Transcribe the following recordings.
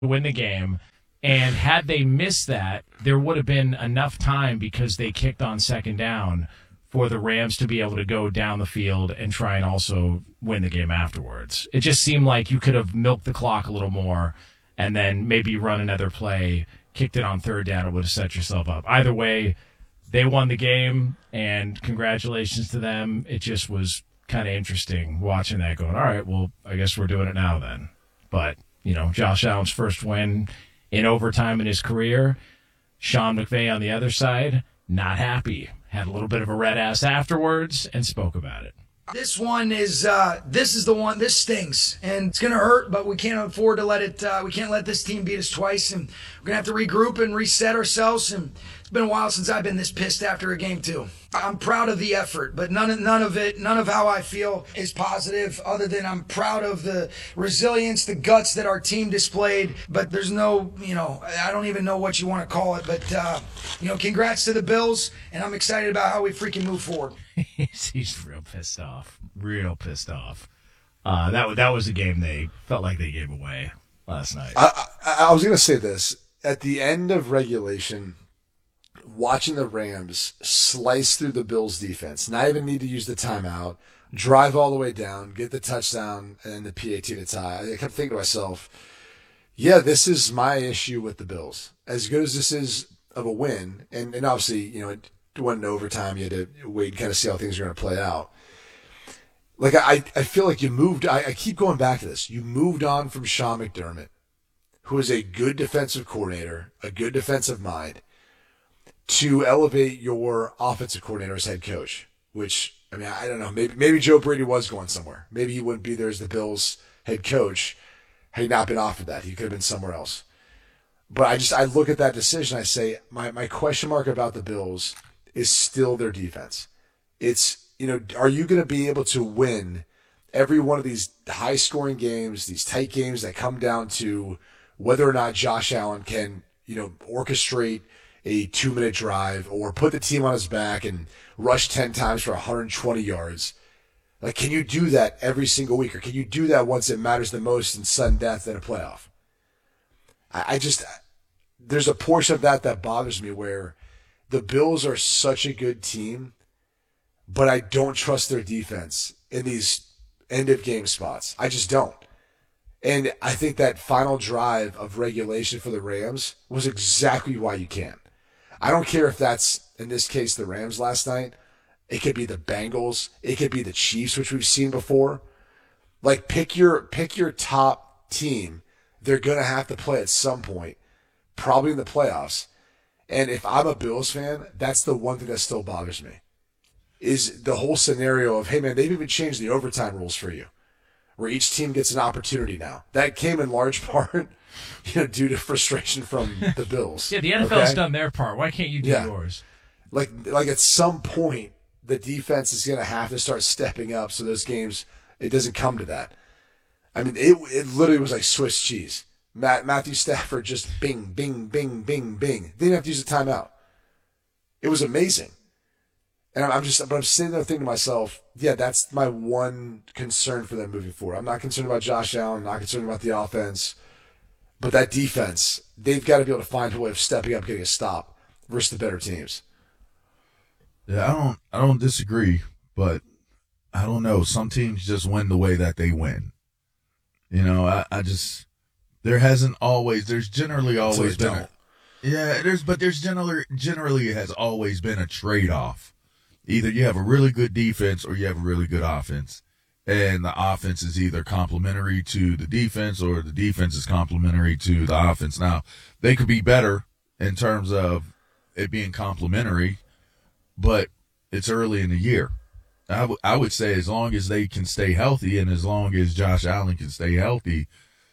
win the game. And had they missed that, there would have been enough time because they kicked on second down for the Rams to be able to go down the field and try and also win the game afterwards. It just seemed like you could have milked the clock a little more and then maybe run another play, kicked it on third down, and would have set yourself up. Either way, they won the game, and congratulations to them. It just was kind of interesting watching that going, all right, well, I guess we're doing it now then. But, Josh Allen's first win in overtime in his career. Sean McVay on the other side, not happy. Had a little bit of a red ass afterwards and spoke about it. This one is, this is the one, this stings, and it's going to hurt, but we can't afford to let it, we can't let this team beat us twice, and we're going to have to regroup and reset ourselves, and it's been a while since I've been this pissed after a game too. I'm proud of the effort, but none of how I feel is positive, other than I'm proud of the resilience, the guts that our team displayed, but there's no, I don't even know what you want to call it, but, congrats to the Bills, and I'm excited about how we freaking move forward. He's real pissed off. That was a game they felt like they gave away last night. I was going to say this. At the end of regulation, watching the Rams slice through the Bills' defense, not even need to use the timeout, drive all the way down, get the touchdown, and the PAT to tie, I kept thinking to myself, yeah, this is my issue with the Bills. As good as this is of a win, and obviously, it went in overtime. You had to wait and kind of see how things are going to play out. Like, I feel like you moved. I keep going back to this. You moved on from Sean McDermott, who is a good defensive coordinator, a good defensive mind, to elevate your offensive coordinator as head coach. Which, I don't know. Maybe Joe Brady was going somewhere. Maybe he wouldn't be there as the Bills head coach had he not been offered that. He could have been somewhere else. But I look at that decision. I say my question mark about the Bills is still their defense. It's, are you going to be able to win every one of these high-scoring games, these tight games that come down to whether or not Josh Allen can, orchestrate a 2-minute drive or put the team on his back and rush 10 times for 120 yards? Like, can you do that every single week, or can you do that once it matters the most in sudden death in a playoff? There's a portion of that bothers me where the Bills are such a good team, but I don't trust their defense in these end-of-game spots. I just don't. And I think that final drive of regulation for the Rams was exactly why you can't. I don't care if that's, in this case, the Rams last night. It could be the Bengals. It could be the Chiefs, which we've seen before. Like, pick your top team. They're going to have to play at some point, probably in the playoffs. And if I'm a Bills fan, that's the one thing that still bothers me, is the whole scenario of, hey, man, they've even changed the overtime rules for you, where each team gets an opportunity now. That came in large part, due to frustration from the Bills. Yeah, the NFL's done their part. Why can't you do yours? Like at some point, the defense is going to have to start stepping up so those games, it doesn't come to that. It literally was like Swiss cheese. Matthew Stafford just bing, bing, bing, bing, bing. They didn't have to use a timeout. It was amazing. And I'm sitting there thinking to myself, yeah, that's my one concern for them moving forward. I'm not concerned about Josh Allen, I'm not concerned about the offense, but that defense, they've got to be able to find a way of stepping up, getting a stop versus the better teams. Yeah, I don't disagree, but I don't know. Some teams just win the way that they win. There's generally always been generally has always been a trade-off. Either you have a really good defense or you have a really good offense, and the offense is either complementary to the defense or the defense is complementary to the offense. Now, they could be better in terms of it being complementary, but it's early in the year. I would say as long as they can stay healthy and as long as Josh Allen can stay healthy,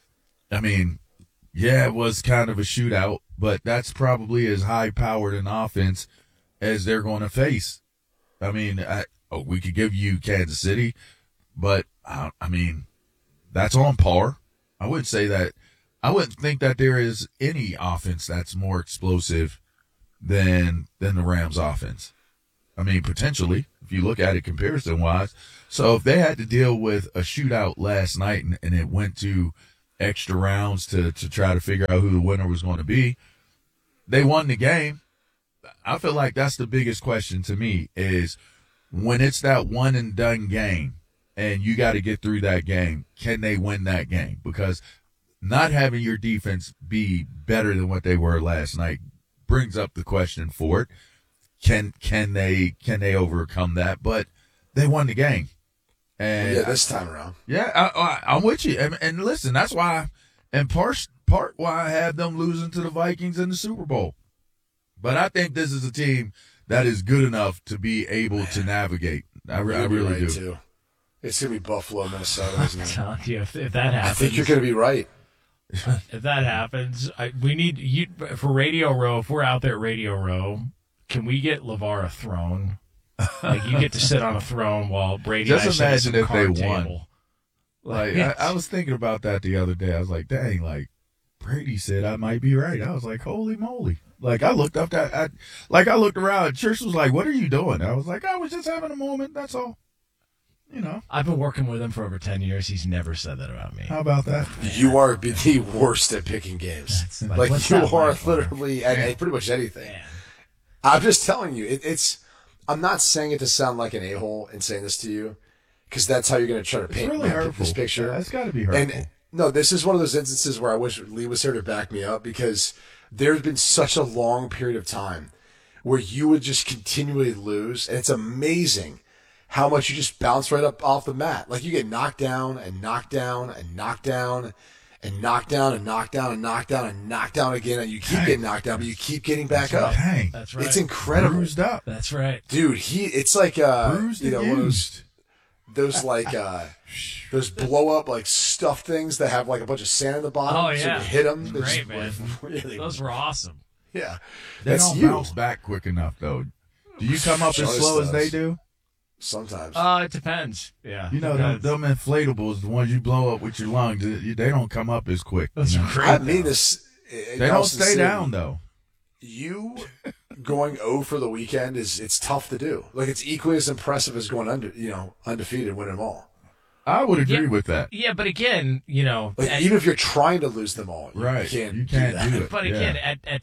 it was kind of a shootout, but that's probably as high-powered an offense as they're going to face. We could give you Kansas City, but, that's on par. I wouldn't think that there is any offense that's more explosive than the Rams offense. Potentially, if you look at it comparison-wise. So if they had to deal with a shootout last night and it went to extra rounds to try to figure out who the winner was going to be. They won the game. I feel like that's the biggest question to me is when it's that one and done game and you got to get through that game, can they win that game? Because not having your defense be better than what they were last night brings up the question for it. Can they overcome that? But they won the game. And yeah, this time around. Yeah, I'm with you. And listen, that's why, and part why I have them losing to the Vikings in the Super Bowl. But I think this is a team that is good enough to be able to navigate. I really do. Too. It's going to be Buffalo, Minnesota, isn't I'm it? telling you, if that happens. I think you're going to be right. If that happens, we need you for Radio Row. If we're out there at Radio Row, can we get LeVar a throne? Like you get to sit on a throne while Brady. Just and I sit imagine at some if they card won. table. Like I was thinking about that the other day. I was like, dang, like Brady said I might be right. I was like, holy moly. Like I looked up I looked around. Church was like, what are you doing? I was like, I was just having a moment. That's all. You know. I've been working with him for over 10 years. He's never said that about me. How about that? You are the worst at picking games. Like, what's you that are like for? literally at pretty much anything. Man. I'm just telling you, it's. I'm not saying it to sound like an a-hole and saying this to you, because that's how you're going to try to paint really this picture. That's got to be hurtful. And no, this is one of those instances where I wish Lee was here to back me up, because there's been such a long period of time where you would just continually lose, and it's amazing how much you just bounce right up off the mat. Like you get knocked down and knocked down and knocked down and knocked down and knocked down and knocked down and knocked down again, and you keep getting knocked down, but you keep getting back up. Dang. That's right. It's incredible. Bruised up. That's right. Dude, it's like Bruised you know, and one of used. those like those blow up like stuffed things that have like a bunch of sand in the bottom. Oh, yeah. So you hit them. Great, man. Really, Those were awesome. yeah. They That's don't you. bounce back quick enough, though. Do you come up as Jonas slow as does. they do? Sometimes. It depends. Yeah. You know, Depends. them inflatables, the ones you blow up with your lungs, they don't come up as quick. Those you are know? great. I mean this. They don't stay down, though. You going 0 for the weekend it's tough to do. Like it's equally as impressive as going undefeated, winning them all. I would agree Yeah. with that. Yeah, but again, you know, Like even if you're trying to lose them all, Right. You You can't can't do that. do it. but Yeah. again, at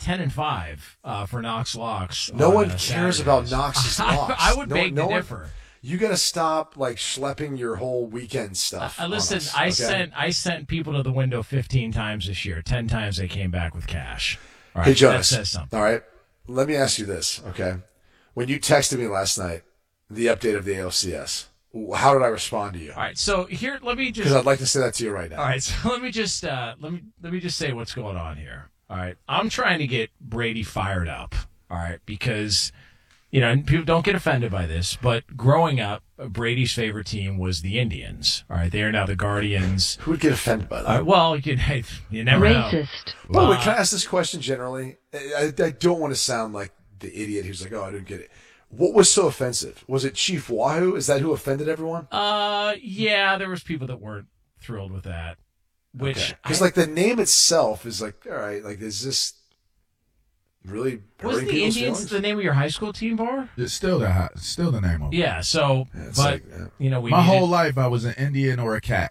10-5 for Knox Locks. No on, one cares about Saturdays. Knox's locks. I would No- beg no to one- differ. You got to stop like schlepping your whole weekend stuff. Listen, on us, I okay? sent people to the window 15 times this year. 10 times they came back with cash. All right, Hey, Jonas. that says something. All right. Let me ask you this, okay? When you texted me last night, the update of the ALCS, how did I respond to you? All right, so here, let me Because just. I'd like to say that to you right now. All right, so let me just let me just say what's going on here. All right, I'm trying to get Brady fired up. All right, because you know, and people don't get offended by this, but growing up, Brady's favorite team was the Indians. All right, they are now the Guardians. Who would get offended by that? All right, well, you never know. Racist. By the way, can I ask this question generally? I don't want to sound like the idiot who's like, oh, I didn't get it. What was so offensive? Was it Chief Wahoo? Is that who offended everyone? Yeah, there was people that weren't thrilled with that. Which Because like the name itself is like, all right, like is this really was hurting the people's Indians feelings? the name of your high school team, Bar? It's still the name of it. Yeah. So, it's but like, yeah. you know, we My needed- whole life, I was an Indian or a cat.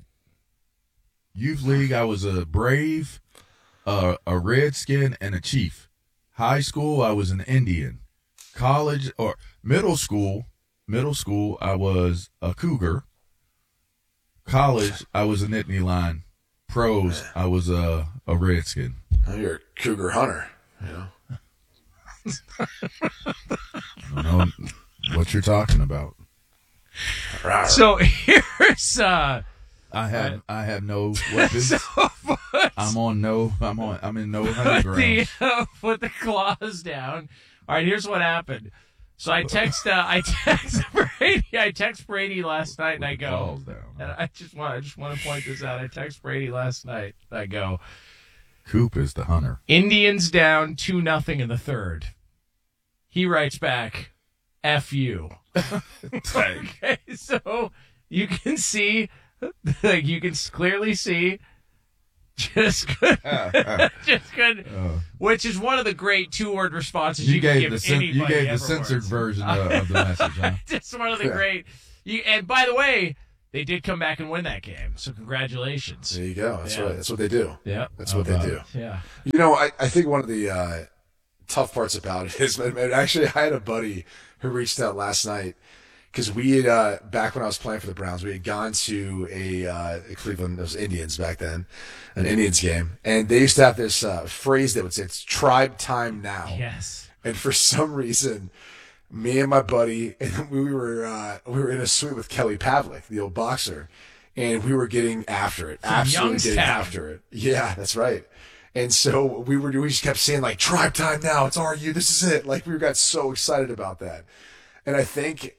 Youth league, I was a Brave, a Redskin, and a Chief. High school, I was an Indian. College or middle school, I was a Cougar. College, I was a Nittany Lion. Pros, I was a Redskin. Oh, you're a cougar hunter, you know? I don't know what you're talking about. Rawr. So here's I have no weapons. I'm in no hunting grounds. Put the claws down. All right, here's what happened. So I text Brady. I text Brady last night, and I go, Claws down. and I just want to point this out. I text Brady last night. And I go, Coop is the hunter. Indians down 2-0 in the third. He writes back, "F you." Okay, so you can see, like you can clearly see, just good, which is one of the great 2-word responses you can gave give the anybody. censored version of the message, huh? Just one of the great. And by the way, they did come back and win that game. So congratulations. There you go. That's Yeah. right. That's what they do. Yeah, That's what they do. Yeah. You know, I think one of the tough parts about it is, actually, I had a buddy who reached out last night because we had, back when I was playing for the Browns, we had gone to a Cleveland, it was Indians back then, an Indians game, and they used to have this phrase that would say, it's tribe time now. Yes. And for some reason, me and my buddy, and we were in a suite with Kelly Pavlik, the old boxer, and we were getting after it, absolutely getting Youngstown. after it. Yeah, that's right. And so we just kept saying like, tribe time now, it's RU, this is it. Like we got so excited about that. And I think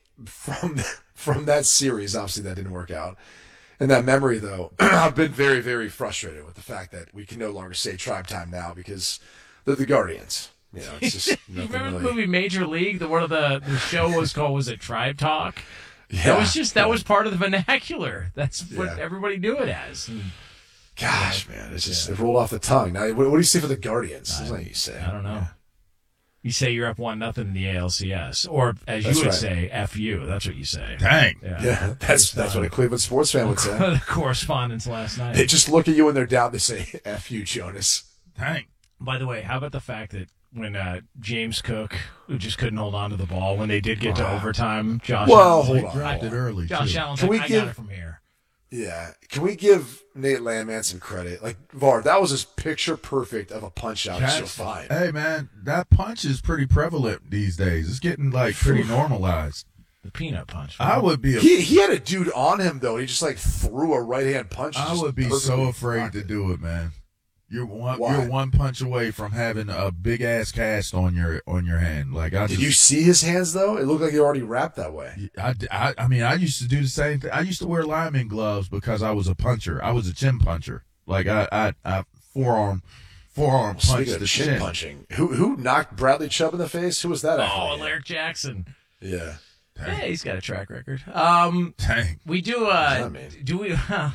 from that series, obviously that didn't work out. And that memory though, I've been very, very frustrated with the fact that we can no longer say tribe time now because they're the Guardians. You know, it's just You nothing remember the really. movie Major League? The one of the show was it Tribe Talk? Yeah. That was part of the vernacular. That's what Yeah. everybody knew it as. And Gosh, man, it's just it rolled off the tongue. Now, what do you say for the Guardians? That's what you say. I don't know. You say you're up 1-0 in the ALCS, or as you That's would right. say, "F you." That's what you say. Dang. Yeah, that's what a Cleveland sports fan would say. The correspondence last night. They just look at you when they're down. They say, "F you, Jonas." Dang. By the way, how about the fact that when James Cook, who just couldn't hold on to the ball, when they did get to overtime, Josh Well, Allen's hold like, on. Dropped it early, Josh too. Allen's Can like, we I give- got it from here. Yeah, can we give Nate Landman some credit? Like Var, that was just picture perfect of a punch out. He's so fine. Hey, man, that punch is pretty prevalent these days. It's getting, like, pretty normalized. The peanut punch. I would be He had a dude on him though. He just like threw a right hand punch. I just would be so perfectly afraid blocked to it. do it, man. You're Why? one punch away from having a big ass cast on your hand. Like I Did just, you see his hands though? It looked like he already wrapped that way. I mean, I used to do the same thing. I used to wear lineman gloves because I was a puncher. I was a chin puncher. Like I forearm punched Speaking of the chin chin. punching, who knocked Bradley Chubb in the face? Who was that? Oh, athlete? Alaric Jackson. Yeah. Yeah, he's got a track record. Dang. We do. that mean? Do we? I'll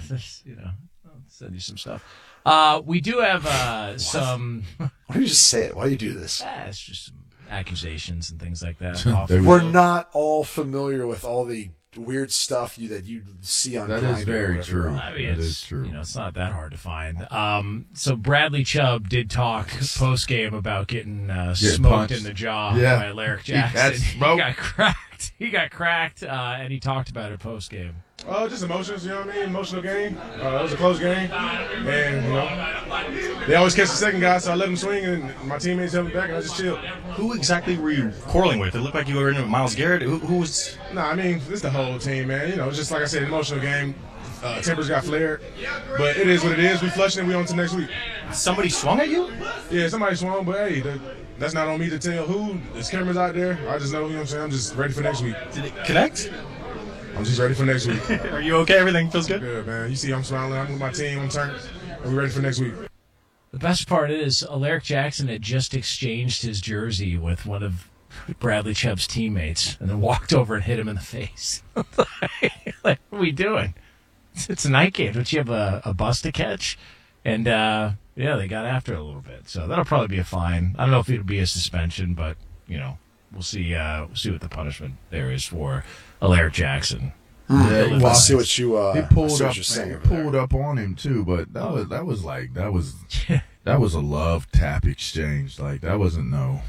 send you some stuff. We do have some. Why don't you just say it? Why do you do this? It's just some accusations and things like that. There we We're go. not all familiar with all the weird stuff that you see on That is Grindr or very whatever. true. I mean, That it's is true. You know, it's not that hard to find. So Bradley Chubb did talk post game about getting smoked punched. in the jaw Yeah. by Alaric He got Jackson. smoked. got cracked. He got cracked, and he talked about it post game. Just emotions, you know what I mean? Emotional game. It was a close game. And, you know, they always catch the second guy, so I let them swing, and my teammates held me back, and I just chilled. Who exactly were you quarreling with? It looked like you were in with Myles Garrett. Who was? Nah, I mean, this is the whole team, man. You know, just like I said, emotional game. Tempers got flared. But it is what it is. We flushed it, we on to next week. Somebody swung at you? Yeah, somebody swung, but hey, that's not on me to tell who. There's cameras out there. I just know, you know what I'm saying? I'm just ready for next week. Did it connect? I'm just ready for next week. Are you okay? Everything feels good? Good, man. You see I'm smiling. I'm with my team. I'm turned. And we're ready for next week. The best part is Alaric Jackson had just exchanged his jersey with one of Bradley Chubb's teammates and then walked over and hit him in the face. Like, what are we doing? It's a night game. Don't you have a bus to catch? And, yeah, they got after it a little bit. So that'll probably be a fine. I don't know if it'll be a suspension, but, you know, we'll see what the punishment there is for Alaric Jackson. Yeah, he Well, I was- see what you. he I pulled see what up. you're saying He over there. pulled up on him too, but that was a love tap exchange. Like that wasn't no.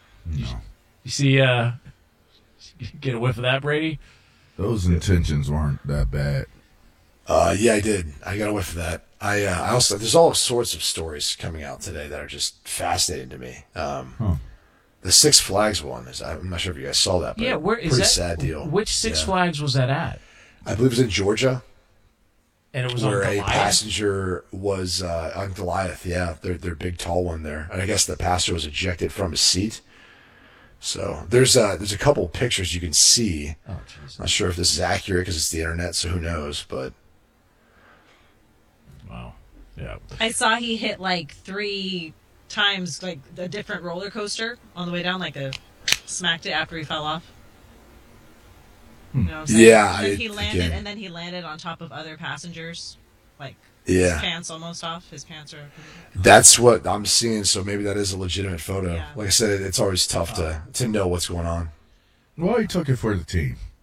You see, get a whiff of that, Brady? Those intentions weren't that bad. Yeah, I did. I got a whiff of that. I also there's all sorts of stories coming out today that are just fascinating to me. The Six Flags one is. I'm not sure if you guys saw that. But Yeah, where is pretty that? sad deal. Which Six Yeah. Flags was that at? I believe it was in Georgia, And it was where on a Goliath? passenger was on Goliath. Yeah, their big tall one there, and I guess the passenger was ejected from his seat. So there's a couple pictures you can see. Oh, jeez. Not sure if this is accurate because it's the internet, so who knows? But Wow. Yeah. I saw he hit like 3 times, like a different roller coaster on the way down, smacked it after he fell off. You know what I'm saying? Yeah, And then he landed, again. and then he landed on top of other passengers, like yeah, his pants almost off. His pants are. that's what I'm seeing. So maybe that is a legitimate photo. Yeah. Like I said, it's always tough to know what's going on. Well, he took it for the team.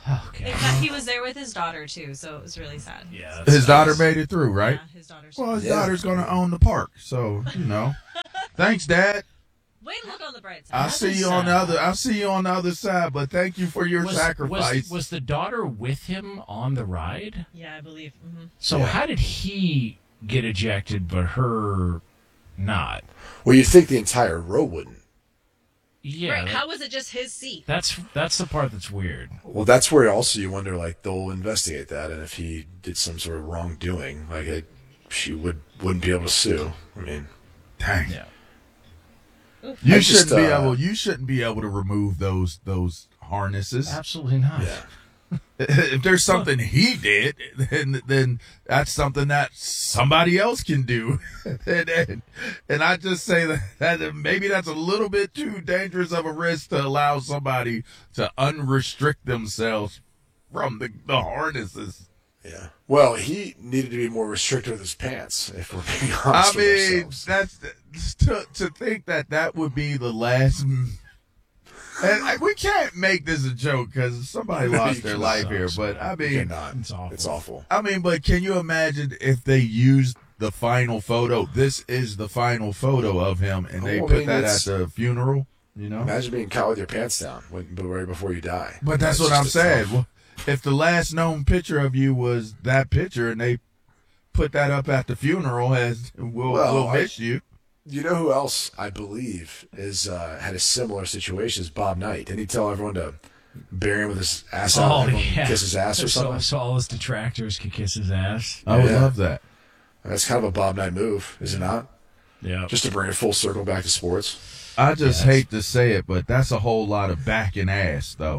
Okay. In fact, he was there with his daughter too, so it was really sad. Yeah. His daughter made it through, right? Yeah, his daughter's. Well, his daughter's going to own the park, so Thanks, Dad. Way to look on the bright side. I'll see you on the other. I'll see you on the other side. But thank you for your sacrifice. Was the daughter with him on the ride? Yeah, I believe. Mm-hmm. So how did he get ejected, but her not? Well, you'd think the entire row wouldn't. Yeah. Right? How was it just his seat? That's the part that's weird. Well, that's where also you wonder, like, they'll investigate that, and if he did some sort of wrongdoing, like, she wouldn't be able to sue. I mean, Dang. Yeah. You I shouldn't just, be able. You shouldn't be able to remove those harnesses. Absolutely not. yeah. If there's something he did, then that's something that somebody else can do. and I just say that maybe that's a little bit too dangerous of a risk to allow somebody to unrestrict themselves from the harnesses. Yeah. Well, he needed to be more restricted with his pants, if we're being honest I with mean, ourselves. that's to think that would be the last. And we can't make this a joke because somebody lost their life here. But I You mean, cannot. It's awful. I mean, but can you imagine if they used the final photo? This is the final photo of him, and they Oh, I put mean, that at it's- the funeral. You know, Imagine being caught with your pants down right before you die. but that's what I'm just saying. tough. Well, if the last known picture of you was that picture, and they put that up at the funeral, as we'll miss you. You know who else I believe had a similar situation as Bob Knight? Didn't he tell everyone to bury him with his ass out, and everyone kiss his ass or something? So all his detractors could kiss his ass. I would Yeah. love that. That's kind of a Bob Knight move, is it not? Yeah. Just to bring it full circle back to sports. I just hate to say it, but that's a whole lot of back and ass, though.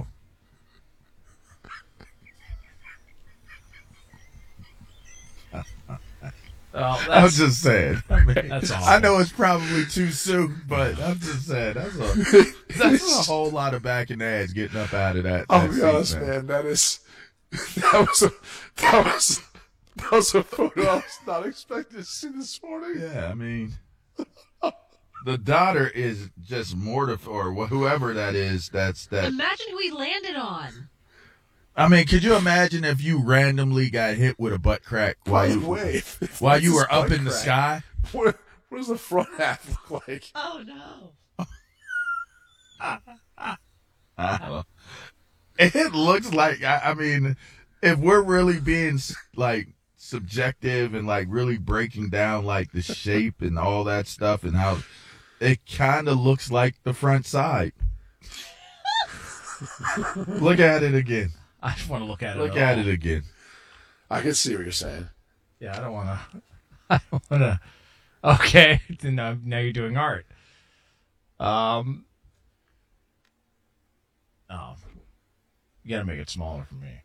I'm just saying. That's awful. I know it's probably too soon, but I'm just saying that's a whole lot of back and ass getting up out of that. I'll that be seat, honest, man. That was a photo I was not expecting to see this morning. Yeah, I mean, the daughter is just mortified, or whoever that is. That. Imagine who he landed on. I mean, could you imagine if you randomly got hit with a butt crack while you were up in the sky? What does the front half look like? Oh no. It looks like, I mean, if we're really being like subjective and like really breaking down like the shape and all that stuff and how it kind of looks like the front side. Look at it again. I just want to look at it. Look at it again. I can see what you're saying. Yeah, I don't want to. Okay, now you're doing art. Oh, you gotta make it smaller for me.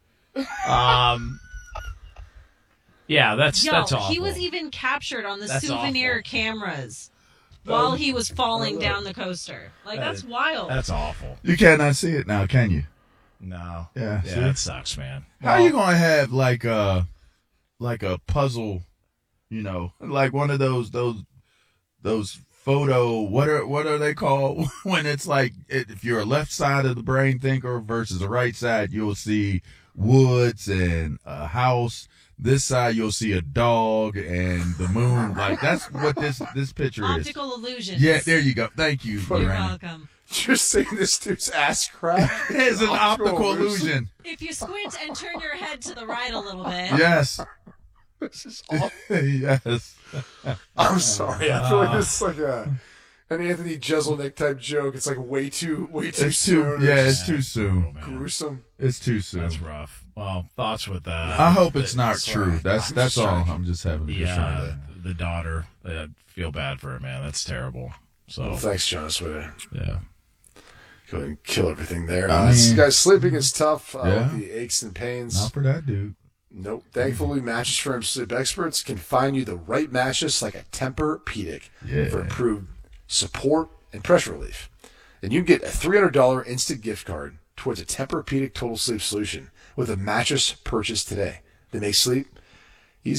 Yeah, that's awful. He was even captured on the That's souvenir awful. cameras while he was falling down the coaster. Like, that's wild. That's awful. You cannot see it now, can you? No. Yeah, see? it sucks, man. How are you gonna have like a puzzle, like one of those photo, what are they called when it's like if you're a left side of the brain thinker versus the right side, you'll see woods and a house. This side you'll see a dog and the moon. Like that's what this picture is. Optical illusions. Yeah, there you go. Thank you. You're Brandon. welcome. You're saying this dude's ass crack? It's an optical illusion. If you squint and turn your head to the right a little bit. Yes. This is awful. Yes. I'm sorry. I feel like this is like an Anthony Jeselnik type joke. It's like way too It's soon. too. Yeah, it's too soon. gruesome. It's too soon. That's rough. Well, thoughts with that? I hope it's not Sorry. true. That's all. I'm just having. Yeah, the daughter. I feel bad for her, man. That's terrible. So Well, thanks, Jonas. Way to yeah. go ahead and kill everything there. I mean- Guys, sleeping is tough. Yeah. With the aches and pains. Not for that dude. Nope. Thankfully, Mattress Firm sleep experts can find you the right mattress like a Tempur-Pedic for improved support and pressure relief. And you can get a $300 instant gift card towards a Tempur-Pedic total sleep solution with a mattress purchase today. They make sleep easy.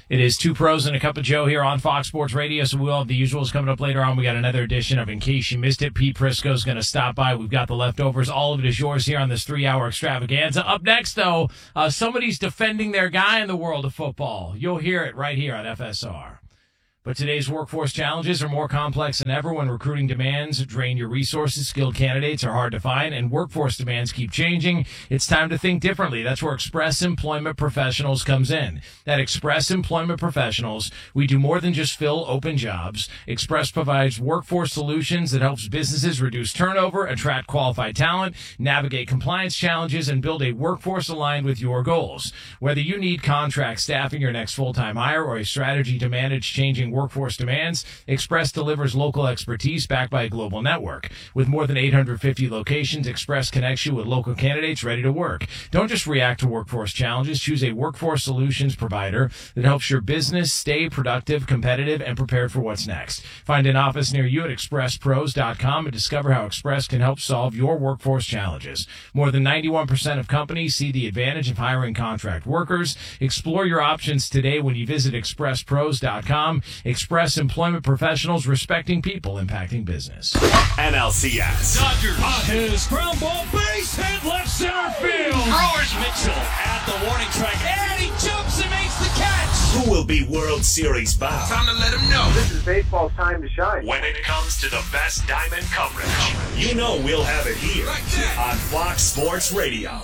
It is Two Pros and a Cup of Joe here on Fox Sports Radio, so we'll have the usuals coming up later on. We got another edition of In Case You Missed It. Pete Prisco's going to stop by. We've got the leftovers. All of it is yours here on this 3-hour extravaganza. Up next, though, somebody's defending their guy in the world of football. You'll hear it right here on FSR. But today's workforce challenges are more complex than ever when recruiting demands drain your resources. Skilled candidates are hard to find, and workforce demands keep changing. It's time to think differently. That's where Express Employment Professionals comes in. At Express Employment Professionals, we do more than just fill open jobs. Express provides workforce solutions that helps businesses reduce turnover, attract qualified talent, navigate compliance challenges, and build a workforce aligned with your goals. Whether you need contract staffing, your next full-time hire, or a strategy to manage changing workforce demands, Express delivers local expertise backed by a global network. With more than 850 locations, Express connects you with local candidates ready to work. Don't just react to workforce challenges. Choose a workforce solutions provider that helps your business stay productive, competitive, and prepared for what's next. Find an office near you at expresspros.com and discover how Express can help solve your workforce challenges. More than 91% of companies see the advantage of hiring contract workers. Explore your options today when you visit expresspros.com. Express Employment Professionals, respecting people, impacting business. NLCS. Dodgers on his ground ball, base hit, left center field. Brewers Mitchell at the warning track, and he jumps and makes the catch. Who will be World Series bound? Time to let him know. This is baseball's time to shine. When it comes to the best diamond coverage, you know we'll have it here on Fox Sports Radio.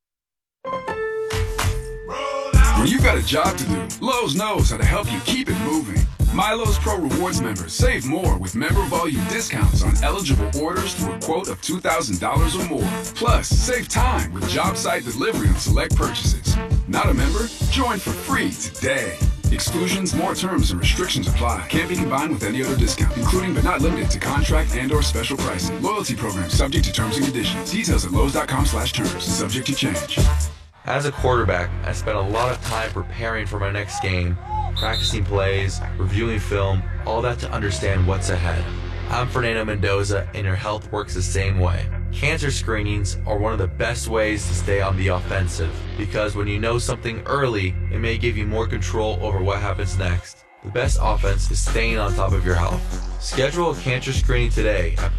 When you got a job to do, Lowe's knows how to help you keep it moving. MyLowe's Pro Rewards members save more with member volume discounts on eligible orders through a quote of $2,000 or more. Plus, save time with job site delivery on select purchases. Not a member? Join for free today. Exclusions, more terms, and restrictions apply. Can't be combined with any other discount, including but not limited to contract and/or special pricing. Loyalty program subject to terms and conditions. Details at Lowe's.com/terms. Subject to change. As a quarterback, I spent a lot of time preparing for my next game, practicing plays, reviewing film, all that to understand what's ahead. I'm Fernando Mendoza, and your health works the same way. Cancer screenings are one of the best ways to stay on the offensive, because when you know something early, it may give you more control over what happens next. The best offense is staying on top of your health. Schedule a cancer screening today at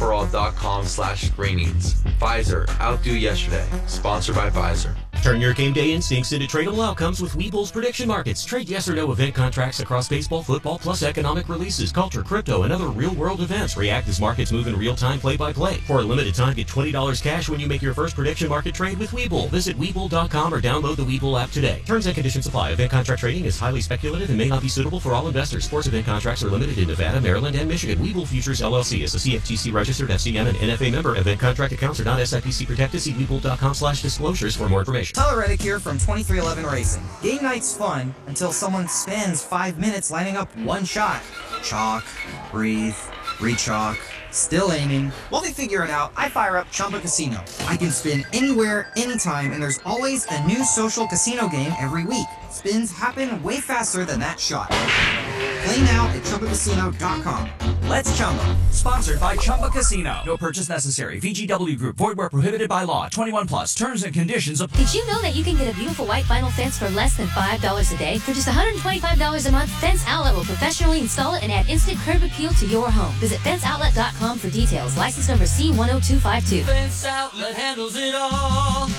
PfizerForAll.com/screenings. Pfizer, outdo yesterday. Sponsored by Pfizer. Turn your game day instincts into tradable outcomes with Webull's prediction markets. Trade yes or no event contracts across baseball, football, plus economic releases, culture, crypto, and other real-world events. React as markets move in real time, play-by-play. For a limited time, get $20 cash when you make your first prediction market trade with Webull. Visit Webull.com or download the Webull app today. Terms and conditions apply. Event contract trading is highly speculative and may not be suitable for all investors. Sports event contracts are limited in Nevada, Maryland, and Michigan. Webull Futures LLC is a CFTC registered FCM and NFA member. Event contract accounts are not SIPC protected. See Webull.com/disclosures for more information. Tyler Reddick here from 2311 Racing. Game night's fun until someone spends 5 minutes lining up one shot. Chalk, breathe, re-chalk, still aiming. While they figure it out, I fire up Chumba Casino. I can spin anywhere, anytime, and there's always a new social casino game every week. Spins happen way faster than that shot. Play now at ChumbaCasino.com. Let's Chumba. Sponsored by Chumba Casino. No purchase necessary. VGW Group. Void where prohibited by law. 21 plus. Terms and conditions apply. Did you know that you can get a beautiful white vinyl fence for less than $5 a day? For just $125 a month, Fence Outlet will professionally install it and add instant curb appeal to your home. Visit FenceOutlet.com for details. License number C10252. Fence Outlet handles it all.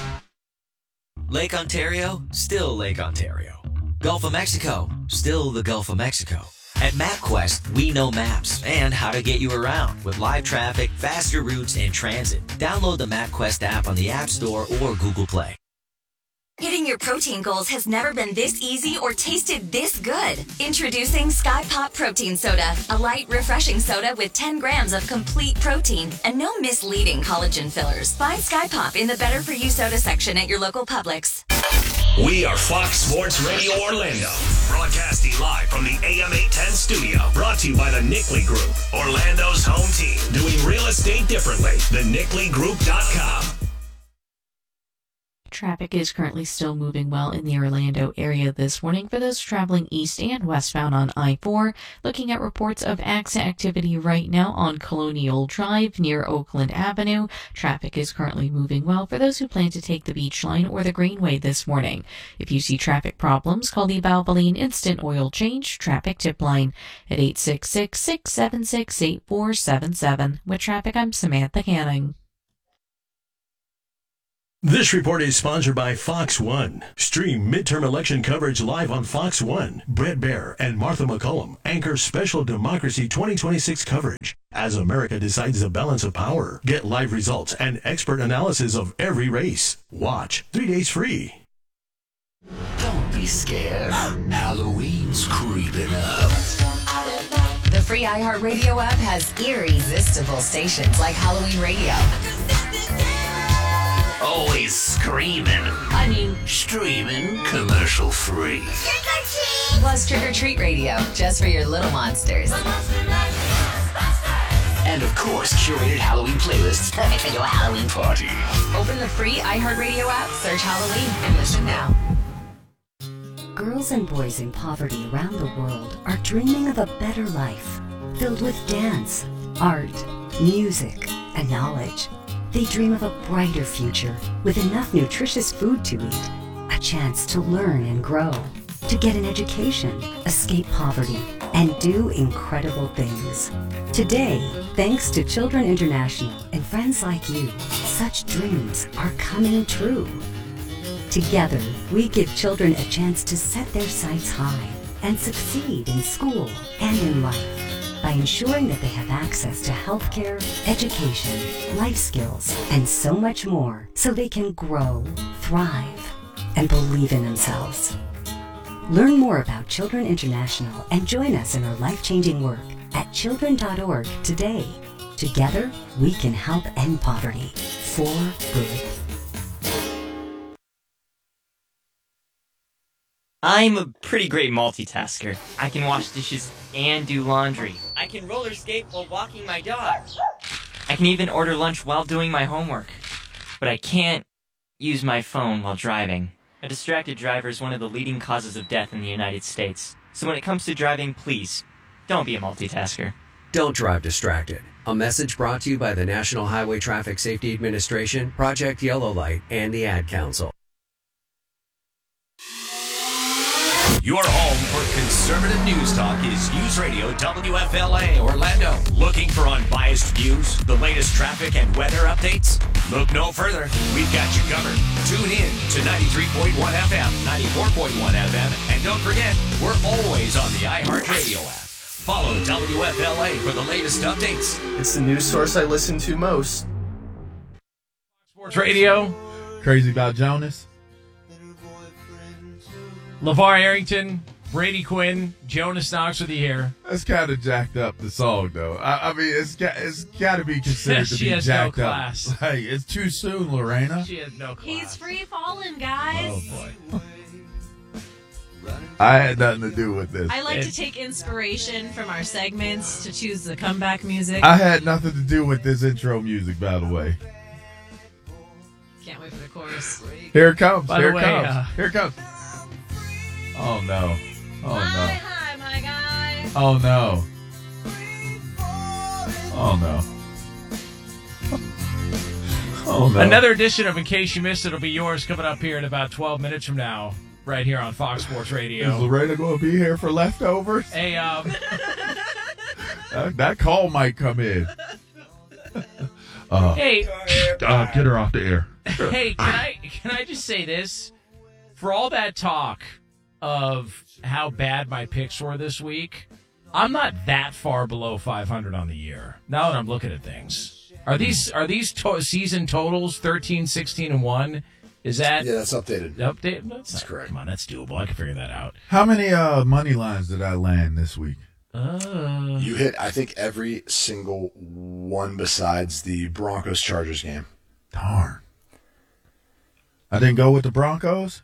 Lake Ontario, still Lake Ontario. Gulf of Mexico, still the Gulf of Mexico. At MapQuest, we know maps and how to get you around with live traffic, faster routes, and transit. Download the MapQuest app on the App Store or Google Play. Hitting your protein goals has never been this easy or tasted this good. Introducing Sky Pop Protein Soda, a light, refreshing soda with 10 grams of complete protein and no misleading collagen fillers. Find Sky Pop in the Better For You soda section at your local Publix. We are Fox Sports Radio Orlando, broadcasting live from the AM 810 studio. Brought to you by the Nickley Group, Orlando's home team, doing real estate differently. TheNickleyGroup.com. Traffic is currently still moving well in the Orlando area this morning for those traveling east and westbound on I-4. Looking at reports of accident activity right now on Colonial Drive near Oakland Avenue. Traffic is currently moving well for those who plan to take the Beach Line or the Greenway this morning. If you see traffic problems, call the Valvoline Instant Oil Change Traffic Tip Line at 866-676-8477. With traffic, I'm Samantha Canning. This report is sponsored by Fox One. Stream midterm election coverage live on Fox One. Brett Baer and Martha McCullum anchor special Democracy 2026 coverage. As America decides the balance of power, get live results and expert analysis of every race. Watch 3 days free. Don't be scared. Halloween's creeping up. The free iHeartRadio app has irresistible stations like Halloween Radio. Always screaming. Streaming, commercial free. Plus Trick or Treat Radio, just for your little monsters. And of course, curated Halloween playlists perfect for your Halloween party. Open the free iHeartRadio app, search Halloween, and listen now. Girls and boys in poverty around the world are dreaming of a better life, filled with dance, art, music, and knowledge. They dream of a brighter future with enough nutritious food to eat, a chance to learn and grow, to get an education, escape poverty, and do incredible things. Today, thanks to Children International and friends like you, such dreams are coming true. Together, we give children a chance to set their sights high and succeed in school and in life, by ensuring that they have access to healthcare, education, life skills, and so much more, so they can grow, thrive, and believe in themselves. Learn more about Children International and join us in our life-changing work at children.org today. Together, we can help end poverty for good. I'm a pretty great multitasker. I can wash dishes and do laundry. I can roller skate while walking my dog. I can even order lunch while doing my homework. But I can't use my phone while driving. A distracted driver is one of the leading causes of death in the United States. So when it comes to driving, please, don't be a multitasker. Don't drive distracted. A message brought to you by the National Highway Traffic Safety Administration, Project Yellow Light, and the Ad Council. Your home for conservative news talk is News Radio WFLA Orlando. Looking for unbiased views, the latest traffic and weather updates? Look no further. We've got you covered. Tune in to 93.1 FM, 94.1 FM, and don't forget, we're always on the iHeartRadio app. Follow WFLA for the latest updates. It's the news source I listen to most. Sports Radio. Crazy about Jonas. LeVar Arrington, Brady Quinn, Jonas Knox with you here. That's kind of jacked up, the song, though. I mean, it's got to be considered to be jacked no class. up. Hey, it's too soon, Lorena. She has no class. He's free falling, guys. Oh, boy. I had nothing to do with this. I like to take inspiration from our segments to choose the comeback music. I had nothing to do with this intro music, by the way. Can't wait for the chorus. Here it comes. By Here the it way, comes. Here it comes. Oh, no. Oh, no. Hi, my guy. Oh, no. Oh, no. Oh, no. Another edition of In Case You Missed It will be yours coming up here in about 12 minutes from now, right here on Fox Sports Radio. Is Lorena going to be here for leftovers? Hey, that call might come in. Hey. Get her off the air. Hey, can I just say this? For all that talk of how bad my picks were this week, I'm not that far below 500 on the year. Now that I'm looking at things, are these season totals 13, 16, and 1? Is that that's updated? That's correct. Come on, that's doable. I can figure that out. How many money lines did I land this week? You hit, I think, every single one besides the Broncos-Chargers game. Darn. I didn't go with the Broncos?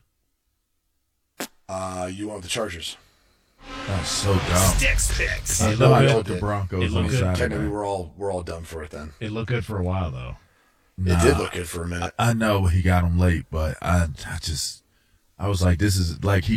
You went with the Chargers. That's so dumb. Sticks picks. I know I went with the Broncos on Saturday. Technically, we're all done for it then. It looked good for a while, though. It did look good for a minute. I know he got him late, but I was like, this is like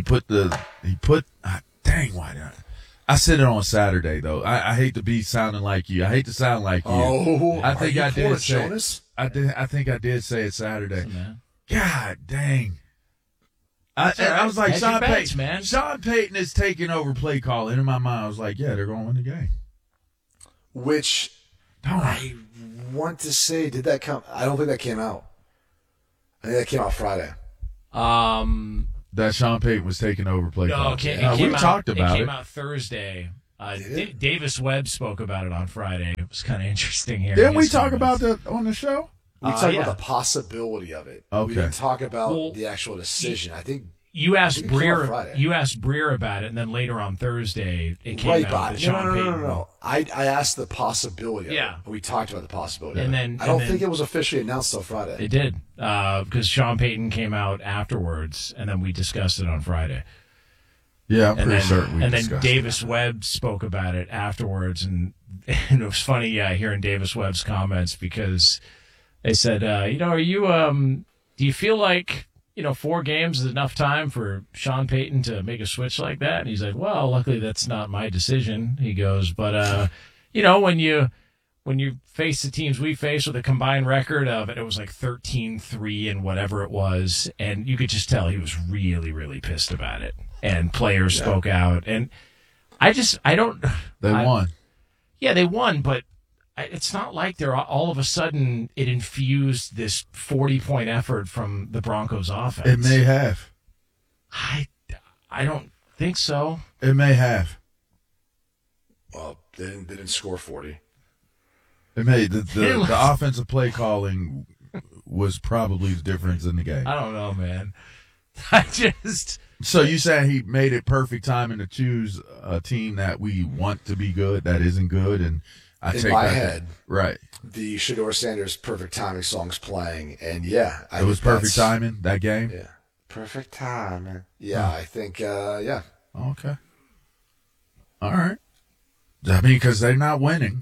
dang, why did I said it on Saturday though. I hate to be sounding like you. I hate to sound like you. Oh, I think I did say Jonas? I think I did say it Saturday. God dang. I was like, Sean Payton, man. Sean Payton is taking over play calling. In my mind, I was like, yeah, they're going to win the game. Which I want to say, did that come? I don't think that came out. I think that came out Friday. That Sean Payton was taking over play calling. We talked about it. It came out Thursday. Davis Webb spoke about it on Friday. It was kind of interesting here. Didn't we talk about that on the show? We talked about the possibility of it. Okay. We didn't talk about the actual decision. I think you asked Breer. You asked Breer about it, and then later on Thursday it came out. That Sean Payton. No. I asked the possibility. Yeah. Of it. We talked about the possibility. And of then it. I don't think it was officially announced till Friday. It did because Sean Payton came out afterwards, and then we discussed it on Friday. Yeah, I'm pretty certain. And then Davis Webb spoke about it afterwards, and it was funny, hearing Davis Webb's comments because they said, are you, do you feel like, 4 games is enough time for Sean Payton to make a switch like that? And he's like, well, luckily that's not my decision. He goes, but, when you face the teams we face with a combined record of it was like 13-3 and whatever it was, and you could just tell he was really, really pissed about it. And players spoke out, and I don't. They won. Yeah, they won, but it's not like they're all of a sudden it infused this 40-point effort from the Broncos offense. It may have. I don't think so. It may have. Well, they didn't score 40. It may the offensive play calling was probably the difference in the game. I don't know, man. So you saying he made it perfect timing to choose a team that we want to be good, that isn't good, and I in take my that head, right. The Shedeur Sanders "Perfect Timing" song's playing, and it was perfect timing that game. Yeah, perfect timing. Yeah, I think. Yeah. Okay. All right. I mean, because they're not winning.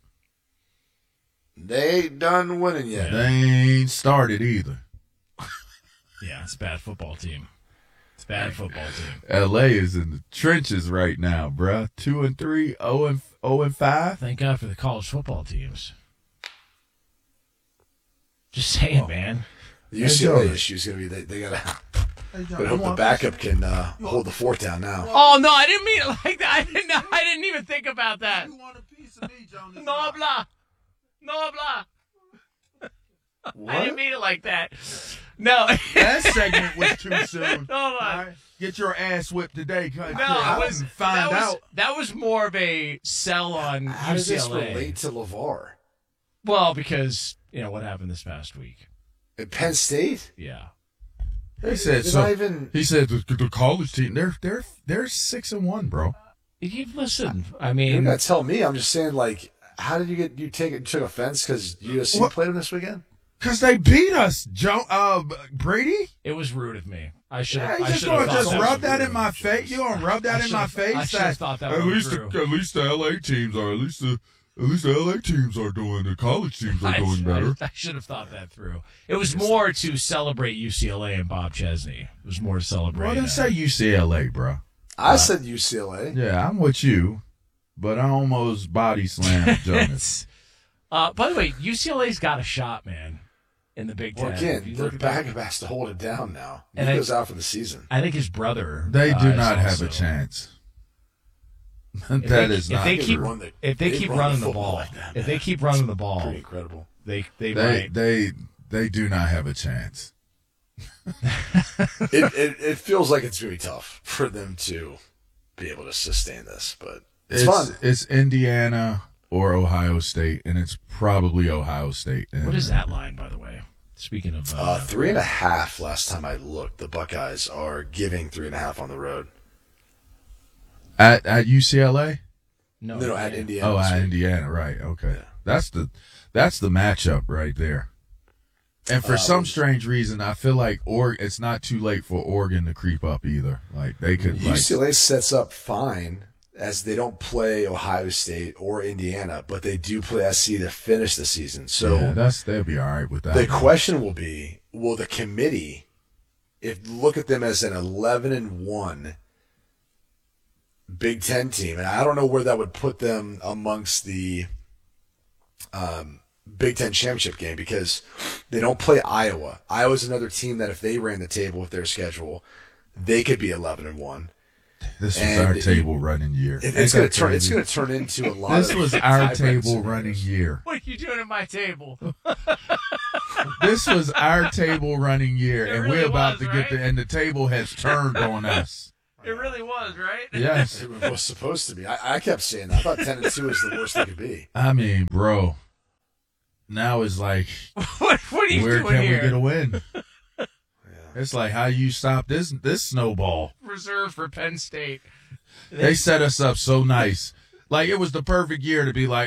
They ain't done winning yet. They ain't started either. Yeah, it's a bad football team. It's a bad football team. LA is in the trenches right now, bruh. 2-3, 0-5. Thank God for the college football teams. Just saying, man. The UCLA issue is going to be they got to. But I hope the backup can hold the fort down now. Oh no, I didn't mean it like that. I didn't even think about that. You want a piece of me, Jonas? No blah. What? I didn't mean it like that. No. That segment was too soon. Hold on. Right. Get your ass whipped today. That was more of a sell on How UCLA. does this relate to LeVar? Well, because what happened this past week at Penn State. Yeah. He said He said the college team they're 6-1, bro. Listen, I mean, you're not telling me. I'm just saying, like, how did you took offense because USC played them this weekend? Because they beat us, Brady. It was rude of me. I should. Yeah, you just want to just rub that in my face. You want to rub that in my face? I should have thought that. At least the LA teams are. At least the LA teams are doing. The college teams are doing better. I should have thought that through. It was more to celebrate UCLA and Bob Chesney. It was more to celebrate. Well, I didn't say UCLA, bro. I said UCLA. Yeah, I'm with you, but I almost body slammed Jonas. By the way, UCLA's got a shot, man. In the Big Ten. Well, again, their backup has to hold it down now. He goes out for the season. I think his brother. They do not have a chance. If they keep running the ball, like that, if they keep running the ball, pretty incredible. They might. They do not have a chance. It feels like it's going to be tough for them to be able to sustain this, but it's fun. It's Indiana or Ohio State, and it's probably Ohio State. What is that line, by the way? Speaking of 3.5, last time I looked, the Buckeyes are giving 3.5 on the road. At UCLA? No, at Indiana. Oh, at Indiana, right? Okay, yeah. That's the matchup right there. And for some strange reason, I feel like it's not too late for Oregon to creep up either. Like they could. UCLA sets up fine as they don't play Ohio State or Indiana, but they do play SC to finish the season. So they'll be all right with that. The question will be, will the committee, look at them as an 11-1 Big Ten team, and I don't know where that would put them amongst the Big Ten championship game, because they don't play Iowa. Iowa's another team that if they ran the table with their schedule, they could be 11-1. This was our table running year. It's going to turn into a lot. This was our table running year. What are you doing at my table? This was our table running year, and really we're about to right? get and the table has turned on us. It really was, right? Yes. It was supposed to be. I kept saying that. I thought 10-2 is the worst they could be. I mean, bro, now it's like, what are you where doing can here? we get a win? It's like, how you stop this snowball? Reserved for Penn State. They set us up so nice. Like, it was the perfect year to be like,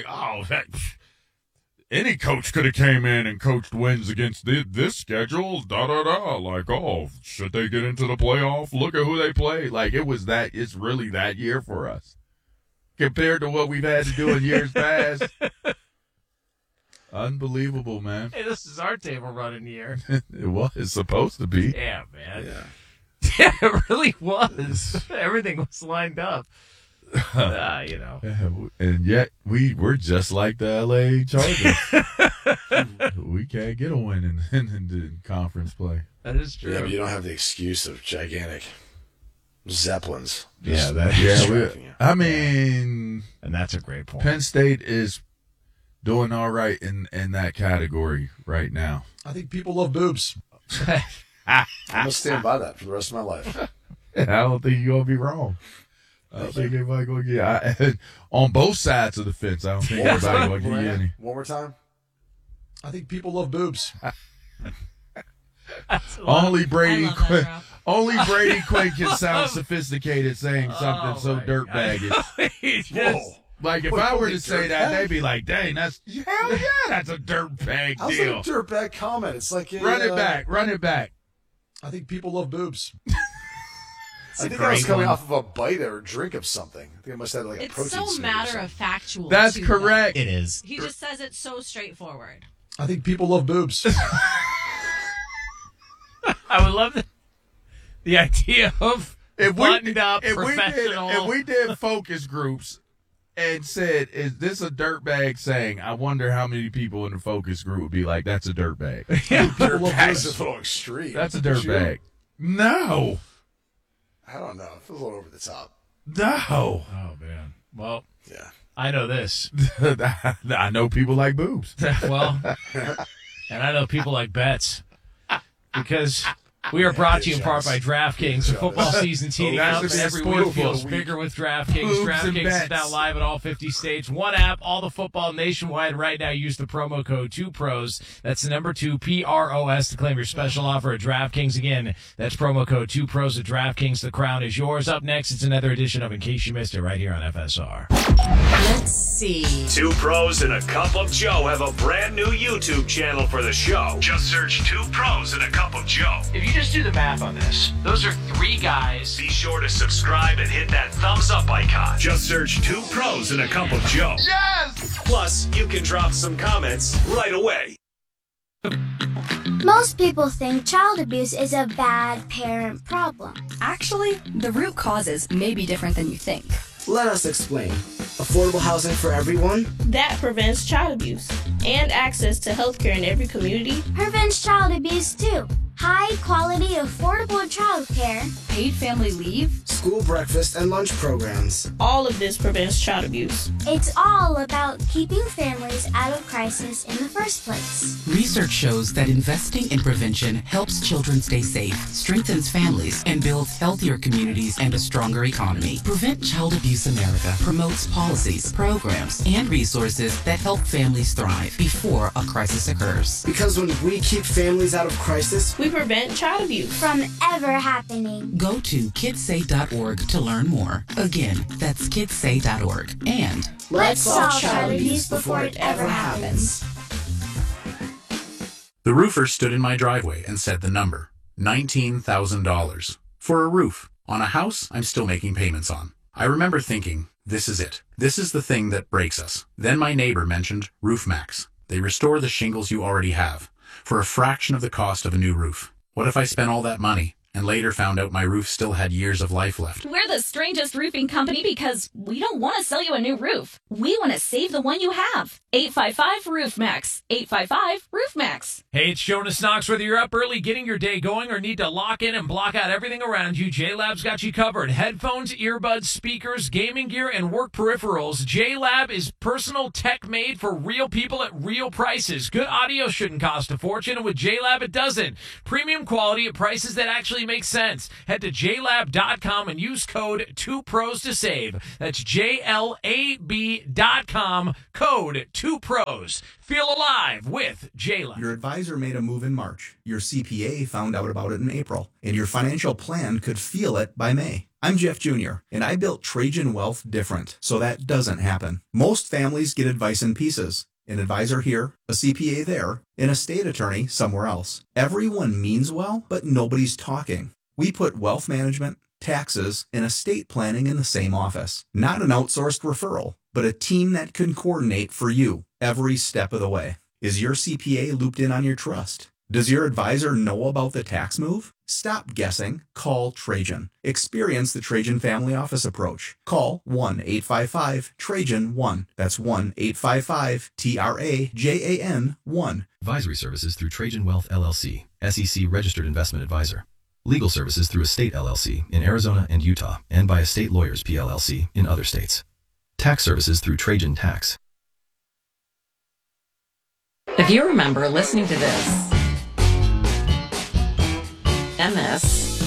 any coach could have came in and coached wins against this schedule, da-da-da. Like, should they get into the playoff? Look at who they play. Like, it's really that year for us. Compared to what we've had to do in years past. Unbelievable, man. Hey, this is our table running year. It's supposed to be. Yeah, man. Yeah, it really was. Everything was lined up. And yet we're just like the LA Chargers. We can't get a win in conference play. That is true. Yeah, but you don't have the excuse of gigantic Zeppelins. I mean, and that's a great point. Penn State is doing all right in that category right now. I think people love boobs. I'm going to stand by that for the rest of my life. I don't think you're going to be wrong. I don't think anybody going to get on both sides of the fence. I don't think anybody going to give you any. One more time. I think people love boobs. Only Brady Quinn can sound sophisticated saying something so dirtbaggish. Whoa. Like, if I were to say that, they'd be like, dang, that's a dirtbag How's deal. that a dirtbag comment? It's like Run it back. I think people love boobs. I think great I was coming one. off of a bite or a drink of something. I think I must have like a It's protein so smoothie or matter something. of factual. That's too, correct. though. It is. He just says it so straightforward. I think people love boobs. I would love the idea of buttoned up professional. If we did focus groups and said, is this a dirtbag saying, I wonder how many people in the focus group would be like, that's a dirtbag. People love boobs is a little extreme. That's a dirtbag. No. I don't know. It feels a little over the top. No. Oh, man. Well, yeah. I know this. I know people like boobs. Well, and I know people like bets. Because we are brought to you in part by DraftKings. The football season's heating up, and every week feels bigger with DraftKings. DraftKings is now live in all 50 states. One app, all the football nationwide. Right now, use the promo code 2PROS. That's the number 2, PROS, to claim your special offer at DraftKings. Again, that's promo code 2PROS at DraftKings. The crown is yours. Up next, it's another edition of In Case You Missed It right here on FSR. Let's see. Two Pros and a Cup of Joe have a brand new YouTube channel for the show. Just search Two Pros and a Cup of Joe. If you just do the math on this, those are 3 guys. Be sure to subscribe and hit that thumbs up icon. Just search Two Pros and a Cup of Joe. Yes! Plus, you can drop some comments right away. Most people think child abuse is a bad parent problem. Actually, the root causes may be different than you think. Let us explain. Affordable housing for everyone? That prevents child abuse and access to healthcare in every community. Prevents child abuse too. High quality, affordable childcare. Paid family leave. School breakfast and lunch programs. All of this prevents child abuse. It's all about keeping families out of crisis in the first place. Research shows that investing in prevention helps children stay safe, strengthens families, and builds healthier communities and a stronger economy. Prevent Child Abuse America promotes policies, programs, and resources that help families thrive before a crisis occurs. Because when we keep families out of crisis, we prevent child abuse from ever happening. Go to kidssay.org to learn more. Again, that's kidssay.org. And let's solve child abuse before it ever happens. The roofer stood in my driveway and said the number, $19,000. For a roof on a house I'm still making payments on. I remember thinking, This is it. This is the thing that breaks us. Then my neighbor mentioned RoofMax. They restore the shingles you already have for a fraction of the cost of a new roof. What if I spent all that money and later found out my roof still had years of life left? We're the strangest roofing company because we don't want to sell you a new roof. We want to save the one you have. 855-ROOF-MAX. 855-ROOF-MAX. Hey, it's Jonas Knox. Whether you're up early getting your day going or need to lock in and block out everything around you, JLab's got you covered. Headphones, earbuds, speakers, gaming gear, and work peripherals. JLab is personal tech made for real people at real prices. Good audio shouldn't cost a fortune, and with JLab, it doesn't. Premium quality at prices that actually make sense. Head to JLab.com and use code 2pros to save. That's JLAB.com, code 2pros. Feel alive with JLab. Your advisor made a move in March. Your CPA found out about it in April. And your financial plan could feel it by May. I'm Jeff Jr., and I built Trajan Wealth different, so that doesn't happen. Most families get advice in pieces. An advisor here, a CPA there, an estate attorney somewhere else. Everyone means well, but nobody's talking. We put wealth management, taxes, and estate planning in the same office. Not an outsourced referral, but a team that can coordinate for you every step of the way. Is your CPA looped in on your trust? Does your advisor know about the tax move? Stop guessing. Call Trajan. Experience the Trajan Family Office approach. Call 1-855-TRAJAN-1. That's 1-855-TRAJAN-1. Advisory services through Trajan Wealth LLC, SEC Registered Investment Advisor. Legal services through Estate LLC in Arizona and Utah, and by Estate Lawyers PLLC in other states. Tax services through Trajan Tax. If you remember listening to this, MS,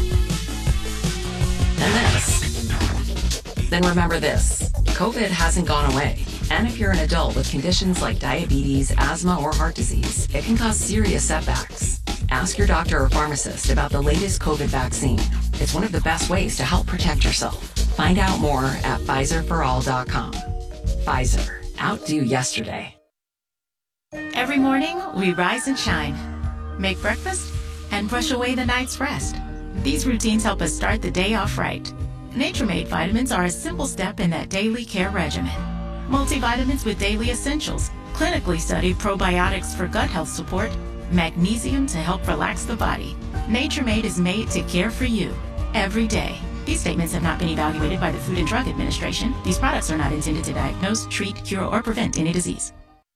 then remember this. COVID hasn't gone away. And if you're an adult with conditions like diabetes, asthma, or heart disease, it can cause serious setbacks. Ask your doctor or pharmacist about the latest COVID vaccine. It's one of the best ways to help protect yourself. Find out more at PfizerForAll.com. Pfizer. Outdo yesterday. Every morning, we rise and shine, make breakfast, and brush away the night's rest. These routines help us start the day off right. Nature-Made vitamins are a simple step in that daily care regimen. Multivitamins with daily essentials, clinically studied probiotics for gut health support, magnesium to help relax the body. Nature-Made is made to care for you every day. These statements have not been evaluated by the Food and Drug Administration. These products are not intended to diagnose, treat, cure, or prevent any disease.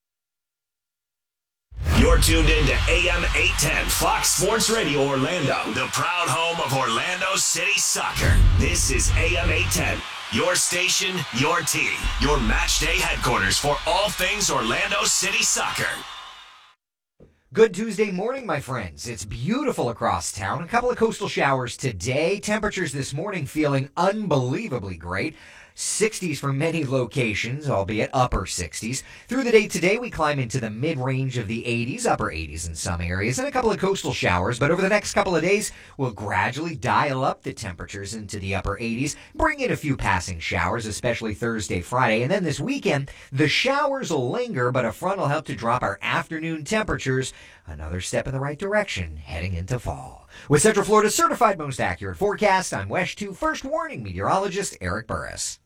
You're tuned in to AM 810 Fox Sports Radio Orlando, the proud home of Orlando City Soccer. This is AM 810, your station, your team, your match day headquarters for all things Orlando City Soccer. Good Tuesday morning, my friends. It's beautiful across town. A couple of coastal showers today. Temperatures this morning feeling unbelievably great. 60s for many locations, albeit upper 60s. Through the day today, we climb into the mid-range of the 80s, upper 80s in some areas, and a couple of coastal showers. But over the next couple of days, we'll gradually dial up the temperatures into the upper 80s, bring in a few passing showers, especially Thursday, Friday. And then this weekend, the showers will linger, but a front will help to drop our afternoon temperatures. Another step in the right direction heading into fall. With Central Florida's certified most accurate forecast, I'm West 2 First Warning meteorologist Eric Burris.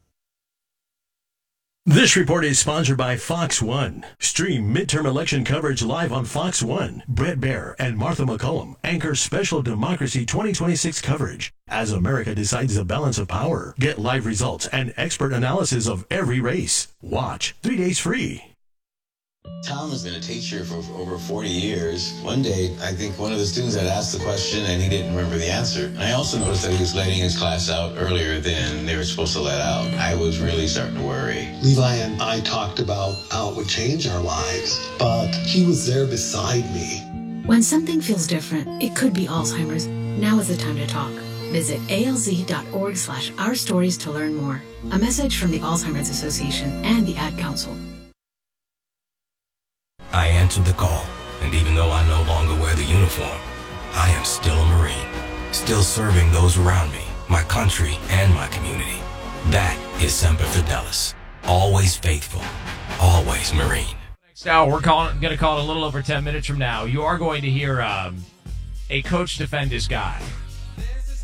This report is sponsored by Fox One. Stream midterm election coverage live on Fox One. Brett Baer and Martha McCollum anchor special Democracy 2026 coverage as America decides the balance of power. Get live results and expert analysis of every race. Watch 3 days free. Tom has been a teacher for over 40 years. One day, I think one of the students had asked the question and he didn't remember the answer. And I also noticed that he was letting his class out earlier than they were supposed to let out. I was really starting to worry. Levi and I talked about how it would change our lives, but he was there beside me. When something feels different, it could be Alzheimer's. Now is the time to talk. Visit alz.org/ourstories to learn more. A message from the Alzheimer's Association and the Ad Council. I answered the call, and even though I no longer wear the uniform, I am still a Marine, still serving those around me, my country, and my community. That is Semper Fidelis. Always faithful, always Marine. Next hour, we're going to call it a little over 10 minutes from now. You are going to hear a coach defend his guy.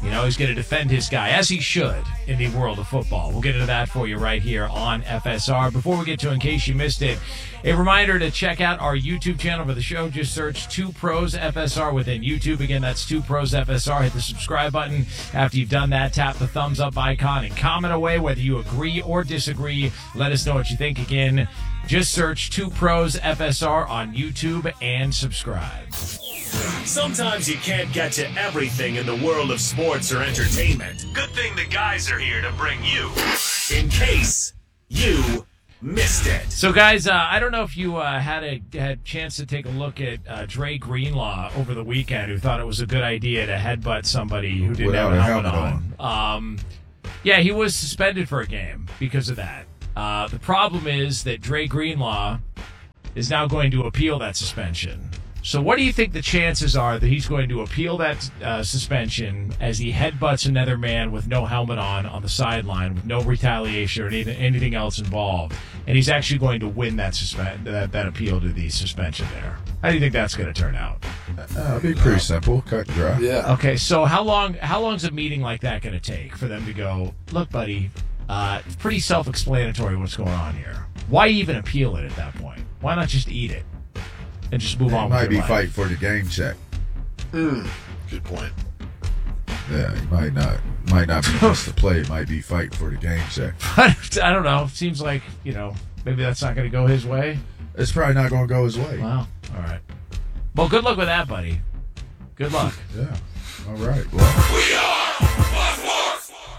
You know, he's going to defend his guy, as he should, in the world of football. We'll get into that for you right here on FSR. Before we get to In Case You Missed It, a reminder to check out our YouTube channel for the show. Just search 2 Pros FSR within YouTube. Again, that's 2 Pros FSR. Hit the subscribe button. After you've done that, tap the thumbs up icon and comment away whether you agree or disagree. Let us know what you think. Again, just search 2 Pros FSR on YouTube and subscribe. Sometimes you can't get to everything in the world of sports or entertainment. Good thing the guys are here to bring you In Case You Missed It. So, guys, I don't know if you had a chance to take a look at Dre Greenlaw over the weekend, who thought it was a good idea to headbutt somebody who didn't have a helmet on. Yeah, he was suspended for a game because of that. The problem is that Dre Greenlaw is now going to appeal that suspension. So what do you think the chances are that he's going to appeal that suspension as he headbutts another man with no helmet on the sideline, with no retaliation or anything else involved, and he's actually going to win that that appeal to the suspension there? How do you think that's going to turn out? It'll be pretty simple, cut and dry. Yeah. Okay, so how long's a meeting like that going to take for them to go, look, buddy, it's pretty self-explanatory what's going on here. Why even appeal it at that point? Why not just eat it and just move on with your life? Might be fighting for the game check. Good point. Yeah, he might not be just the play. It might be fighting for the game check. I don't know. Seems like, maybe that's not going to go his way. It's probably not going to go his way. Wow. All right. Well, good luck with that, buddy. Good luck. Yeah. All right. Well. We are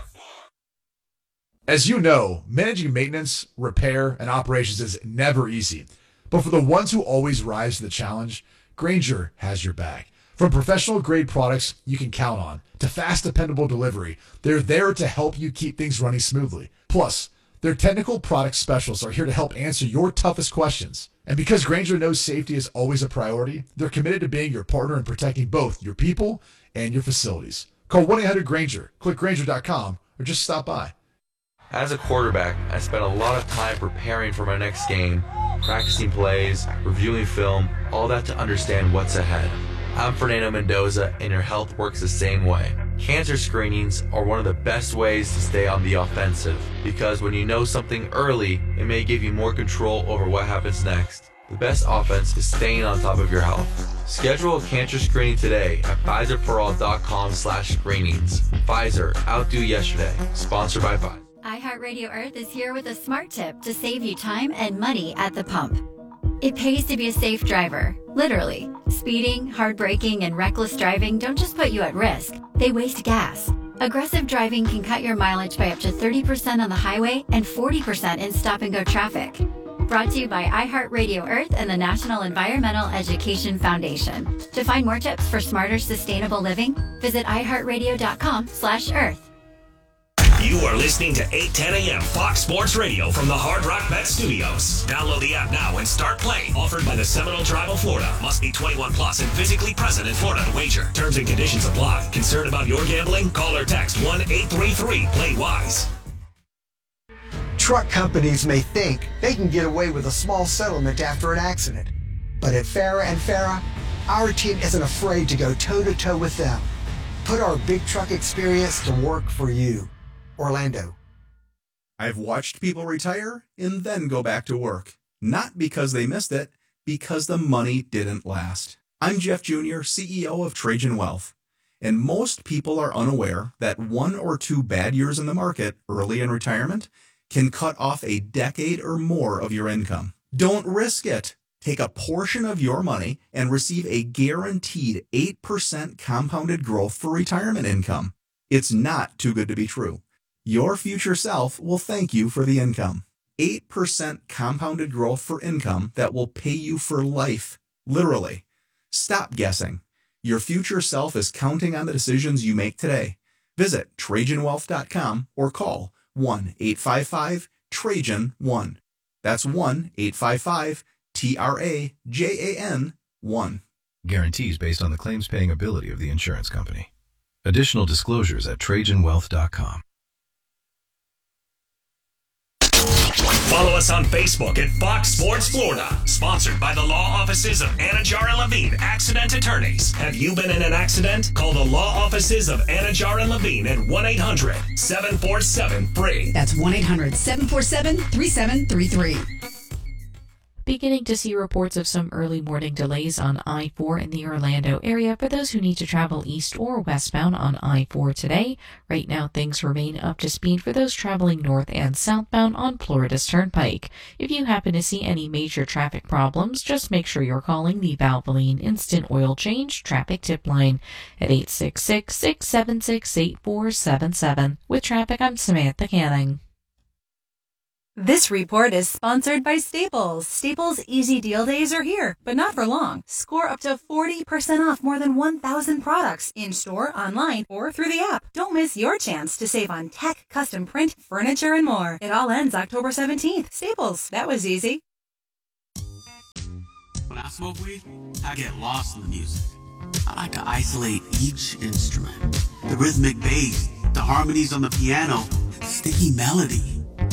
As you know, managing maintenance, repair, and operations is never easy. But for the ones who always rise to the challenge, Grainger has your back. From professional-grade products you can count on to fast, dependable delivery, they're there to help you keep things running smoothly. Plus, their technical product specialists are here to help answer your toughest questions. And because Grainger knows safety is always a priority, they're committed to being your partner in protecting both your people and your facilities. Call 1-800-GRAINGER, click Grainger.com, or just stop by. As a quarterback, I spent a lot of time preparing for my next game, practicing plays, reviewing film, all that to understand what's ahead. I'm Fernando Mendoza, and your health works the same way. Cancer screenings are one of the best ways to stay on the offensive, because when you know something early, it may give you more control over what happens next. The best offense is staying on top of your health. Schedule a cancer screening today at PfizerForAll.com/screenings. Pfizer, outdo yesterday. Sponsored by Pfizer. iHeartRadio Earth is here with a smart tip to save you time and money at the pump. It pays to be a safe driver, literally. Speeding, hard braking, and reckless driving don't just put you at risk, they waste gas. Aggressive driving can cut your mileage by up to 30% on the highway and 40% in stop-and-go traffic. Brought to you by iHeartRadio Earth and the National Environmental Education Foundation. To find more tips for smarter, sustainable living, visit iHeartRadio.com/earth. You are listening to 8:10 a.m. Fox Sports Radio from the Hard Rock Bet Studios. Download the app now and start playing. Offered by the Seminole Tribe of Florida. Must be 21 plus and physically present in Florida to wager. Terms and conditions apply. Concerned about your gambling? Call or text 1-833-PLAY-WISE. Truck companies may think they can get away with a small settlement after an accident. But at Farah and Farah, our team isn't afraid to go toe-to-toe with them. Put our big truck experience to work for you. Orlando. I've watched people retire and then go back to work. Not because they missed it, because the money didn't last. I'm Jeff Jr., CEO of Trajan Wealth. And most people are unaware that 1 or 2 bad years in the market early in retirement can cut off a decade or more of your income. Don't risk it. Take a portion of your money and receive a guaranteed 8% compounded growth for retirement income. It's not too good to be true. Your future self will thank you for the income. 8% compounded growth for income that will pay you for life. Literally. Stop guessing. Your future self is counting on the decisions you make today. Visit TrajanWealth.com or call 1-855-TRAJAN-1. That's 1-855-TRAJAN-1. Guarantees based on the claims paying ability of the insurance company. Additional disclosures at TrajanWealth.com. Follow us on Facebook at Fox Sports Florida. Sponsored by the law offices of Anajar and Levine, accident attorneys. Have you been in an accident? Call the law offices of Anajar and Levine at 1-800-747-FREE. That's 1-800-747-3733. Beginning to see reports of some early morning delays on I-4 in the Orlando area for those who need to travel east or westbound on I-4 today. Right now, things remain up to speed for those traveling north and southbound on Florida's Turnpike. If you happen to see any major traffic problems, just make sure you're calling the Valvoline Instant Oil Change Traffic Tip Line at 866-676-8477. With traffic, I'm Samantha Canning. This report is sponsored by Staples. Staples Easy Deal Days are here, but not for long. Score up to 40% off more than 1,000 products in-store, online, or through the app. Don't miss your chance to save on tech, custom print, furniture, and more. It all ends October 17th. Staples, that was easy. When I smoke weed, I get lost in the music. I like to isolate each instrument. The rhythmic bass, the harmonies on the piano, the sticky melody.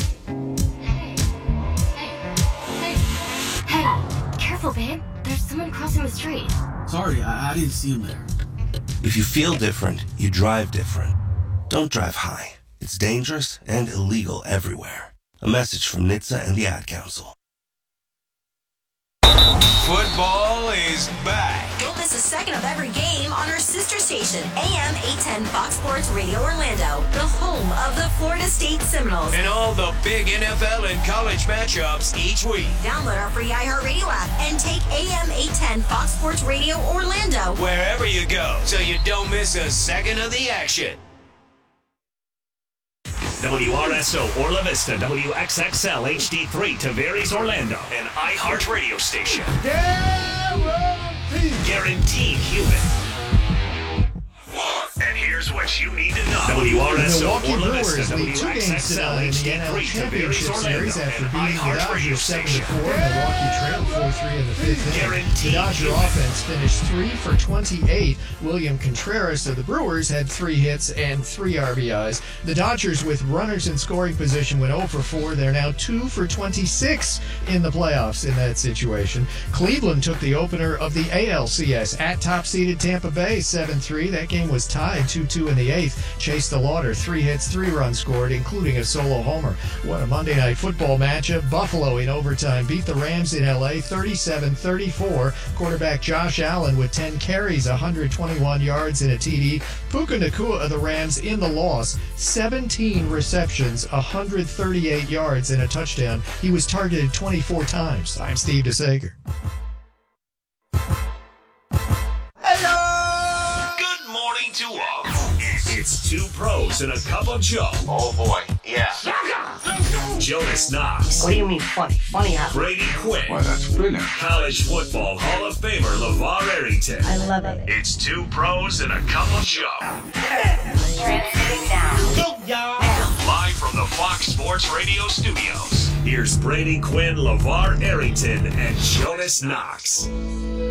Hey, careful, babe. There's someone crossing the street. Sorry, I didn't see him there. If you feel different, you drive different. Don't drive high. It's dangerous and illegal everywhere. A message from NHTSA and the Ad Council. Football is back. Don't miss a second of every game on our sister station, AM 810 Fox Sports Radio Orlando, the home of the Florida State Seminoles. And all the big NFL and college matchups each week. Download our free iHeartRadio app and take AM 810 Fox Sports Radio Orlando wherever you go, so you don't miss a second of the action. WRSO Orla Vista, WXXL HD3 Tavares Orlando, an iHeart radio station. Guaranteed human. And here's what you need to know. WRSO Orla Vista, WXXL HD3 Tavares Orlando, an iHeart radio station. Milwaukee trailed 4-3 in the fifth inning. Guaranteed the Dodger human. offense finished 3 for 28. William Contreras of the Brewers had 3 hits and 3 RBIs. The Dodgers, with runners in scoring position, went 0 for 4. They're now 2 for 26 in the playoffs in that situation. Cleveland took the opener of the ALCS at top-seeded Tampa Bay 7-3. That game was tied 2-2 in the 8th. Chase DeLauder, 3 hits, 3 runs scored, including a solo homer. What a Monday Night Football matchup. Buffalo in overtime beat the Rams in L.A. 37-34. Quarterback Josh Allen with 10 carries, 121 yards and a TD. Puka Nacua of the Rams in the loss, 17 receptions, 138 yards and a touchdown. He was targeted 24 times. I'm Steve DeSager. Good morning to all. It's 2 pros and a cup of Joe. Oh boy, yeah. Jonas Knox. What do you mean funny? Funny how? Brady Quinn. Why, that's brilliant. College football Hall of Famer LeVar Arrington. I love it. It's 2 pros and a cup of Joe. Transmitting now. Go, y'all. Live from the Fox Sports Radio studios. Here's Brady Quinn, LeVar Arrington, and Jonas Knox.